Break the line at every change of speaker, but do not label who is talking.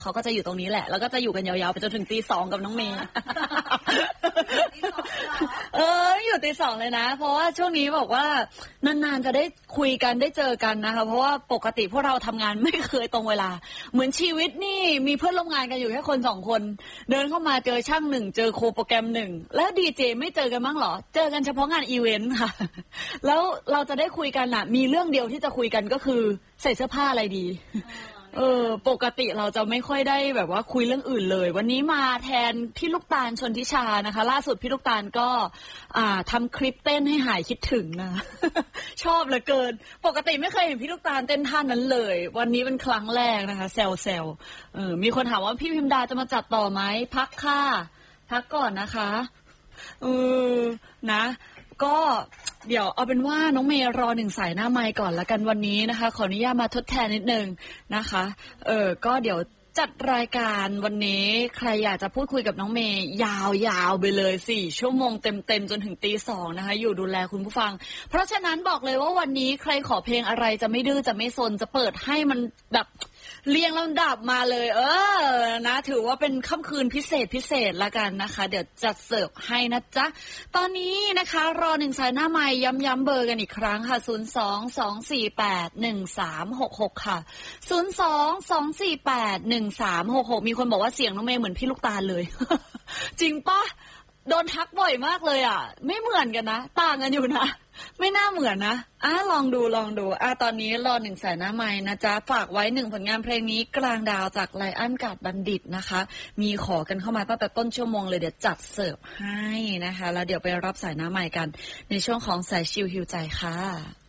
เขาก็จะอยู่ตรงนี้แหละแล้วก็จะอยู่กันยาวๆไปจนถึงตี 2กับน้องเมย์ อยู่ตี 2เลยนะเพราะว่าช่วงนี้บอกว่านานๆจะได้คุยกันได้เจอกันนะคะเพราะว่าปกติพวกเราทำงานไม่เคยตรงเวลาเหมือนชีวิตนี่มีเพื่อนร่วมงานกันอยู่แค่คน2คนเดินเข้ามาเจอช่าง1เจอโคโปรแกรม1แล้วดีเจไม่เจอกันมั้งหรอเจอกันเฉพาะงานอีเวนต์ค่ะแล้วเราจะได้คุยกันอ่ะมีเรื่องเดียวที่จะคุยกันก็คือใส่เสื้อผ้าอะไรดีปกติเราจะไม่ค่อยได้แบบว่าคุยเรื่องอื่นเลยวันนี้มาแทนพี่ลูกตาลชนทิชานะคะล่าสุดพี่ลูกตาลก็ทำคลิปเต้นให้หายคิดถึงนะ ชอบเหลือเกินปกติไม่เคยเห็นพี่ลูกตาลเต้นท่านั้นเลยวันนี้เป็นครั้งแรกนะคะแซวมีคนถามว่าพี่พิมดาจะมาจัดต่อไหมพักค่ะพักก่อนนะคะนะก็เดี๋ยวเอาเป็นว่าน้องเมย์รอ1สายหน้าไมค์ก่อนละกันวันนี้นะคะขออนุญาตมาทดแทนนิดนึงนะคะก็เดี๋ยวจัดรายการวันนี้ใครอยากจะพูดคุยกับน้องเมย์ยาวไปเลย4 ชั่วโมงเต็มจนถึงตี 2นะคะอยู่ดูแลคุณผู้ฟังเพราะฉะนั้นบอกเลยว่าวันนี้ใครขอเพลงอะไรจะไม่ดื้อจะไม่ซนจะเปิดให้มันแบบเรียงลำดับมาเลยนะถือว่าเป็นค่ำคืนพิเศษละกันนะคะเดี๋ยวจัดเสิร์ฟให้นะจ๊ะตอนนี้นะคะรอ1สายหน้าไมค์ย้ำเบอร์กันอีกครั้งค่ะ02-248-1366ค่ะ02-248-1366มีคนบอกว่าเสียงน้องเมย์เหมือนพี่ลูกตาลเลย จริงปะโดนทักบ่อยมากเลยอ่ะไม่เหมือนกันนะต่างกันอยู่นะไม่น่าเหมือนนะลองดูตอนนี้รอ1สายหน้าไมค์นะจ๊ะฝากไว้1ผลงานเพลงนี้กลางดาวจากไลอ้อนกาดบัณฑิตนะคะมีขอกันเข้ามาตั้งแต่ต้นชั่วโมงเลยเดี๋ยวจัดเสิร์ฟให้นะคะแล้วเดี๋ยวไปรับสายหน้าไมค์กันในช่วงของสายชิลฮิวใจค่ะ